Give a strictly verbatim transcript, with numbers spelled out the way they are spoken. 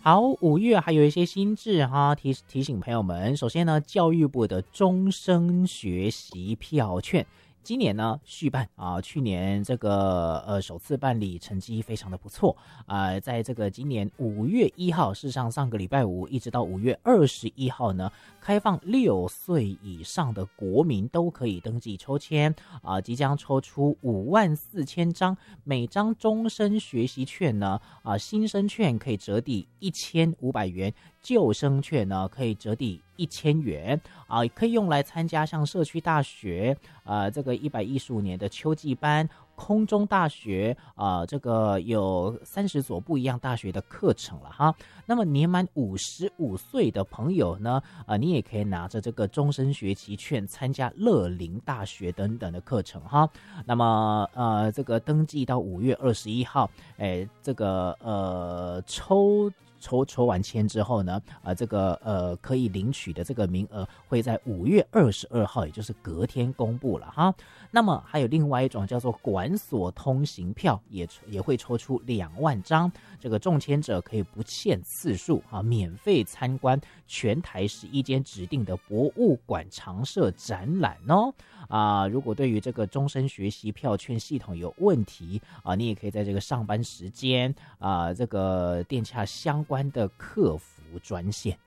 好，五月还有一些新制哈，提提醒朋友们。首先呢，教育部的终身学习票券，今年呢续办啊，去年这个呃首次办理成绩非常的不错啊、呃，在这个今年五月一号，事实上上个礼拜五一直到五月二十一号呢，开放六岁以上的国民都可以登记抽签啊、呃，即将抽出五万四千张，每张终身学习券呢啊、呃，新生券可以折抵一千五百元。旧生券呢可以折抵一千元啊，可以用来参加像社区大学呃这个一百一十五年的秋季班，空中大学啊、呃，这个有三十所不一样大学的课程了哈。那么年满五十五岁的朋友呢，啊、呃，你也可以拿着这个终身学习券参加乐龄大学等等的课程哈。那么呃，这个登记到五月二十一号，哎，这个呃抽。抽抽完签之后呢，啊、呃，这个呃可以领取的这个名额会在五月二十二号，也就是隔天公布了哈。那么还有另外一种叫做管所通行票，也也会抽出两万张，这个中签者可以不限次数啊，免费参观全台十一间指定的博物馆常设展览哦。啊，如果对于这个终身学习票券系统有问题啊，你也可以在这个上班时间啊，这个电洽相关的客服专线